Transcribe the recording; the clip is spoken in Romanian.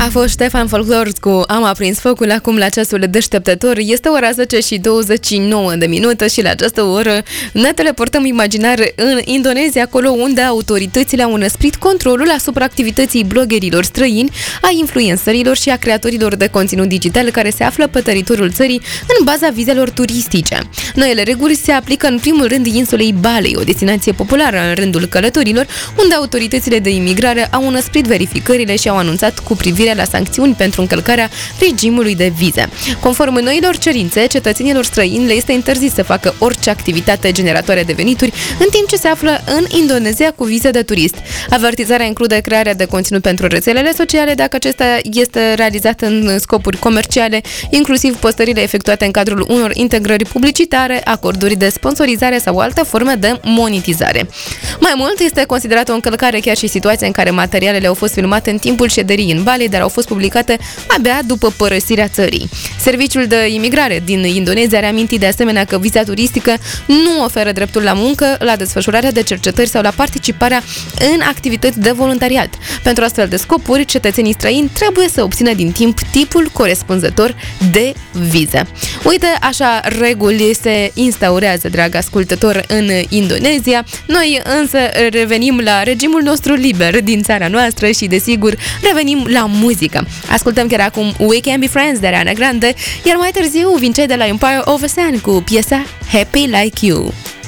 A fost Ștefan Folklor cu Am aprins focul acum la ceasul deșteptător. Este ora 10 și 29 de minute și la această oră ne teleportăm imaginar în Indonezia, acolo unde autoritățile au înăsprit controlul asupra activității bloggerilor străini, a influencerilor și a creatorilor de conținut digital care se află pe teritoriul țării în baza vizelor turistice. Noile reguli se aplică în primul rând insulei Bali, o destinație populară în rândul călătorilor, unde autoritățile de imigrare au înăsprit verificările și au anunțat cu privire la sancțiuni pentru încălcarea regimului de vize. Conform noilor cerințe, cetățenilor străini le este interzis să facă orice activitate generatoare de venituri în timp ce se află în Indonezia cu vize de turist. Avertizarea include crearea de conținut pentru rețelele sociale dacă acesta este realizat în scopuri comerciale, inclusiv postările efectuate în cadrul unor integrări publicitare, acorduri de sponsorizare sau alte forme de monetizare. Mai mult, este considerată o încălcare chiar și situația în care materialele au fost filmate în timpul șederii în Bali, dar au fost publicate abia după părăsirea țării. Serviciul de imigrare din Indonezia a reamintit de asemenea că viza turistică nu oferă dreptul la muncă, la desfășurarea de cercetări sau la participarea în activități de voluntariat. Pentru astfel de scopuri, cetățenii străini trebuie să obțină din timp tipul corespunzător de vize. Uite, așa reguli se instaurează, drag ascultător, în Indonezia. Noi însă revenim la regimul nostru liber din țara noastră și, desigur, revenim la muzică. Ascultăm chiar acum We Can Be Friends de Ariana Grande, iar mai târziu vin cei de la Empire of a Sun cu piesa Happy Like You.